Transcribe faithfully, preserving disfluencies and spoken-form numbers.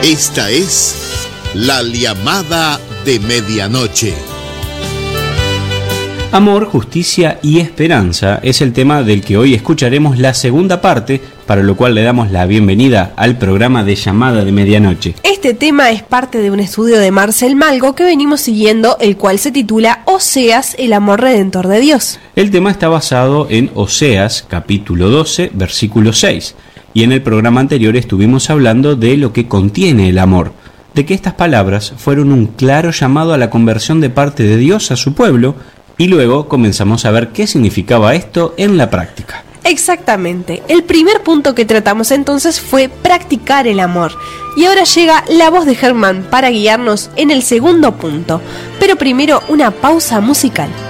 Esta es la llamada de medianoche. Amor, justicia y esperanza es el tema del que hoy escucharemos la segunda parte, para lo cual le damos la bienvenida al programa de Llamada de Medianoche. Este tema es parte de un estudio de Marcel Malgo que venimos siguiendo, el cual se titula Oseas, el amor redentor de Dios. El tema está basado en Oseas, capítulo doce, versículo seis, y en el programa anterior estuvimos hablando de lo que contiene el amor, de que estas palabras fueron un claro llamado a la conversión de parte de Dios a su pueblo, y luego comenzamos a ver qué significaba esto en la práctica. Exactamente. El primer punto que tratamos entonces fue practicar el amor. Y ahora llega la voz de Germán para guiarnos en el segundo punto. Pero primero una pausa musical.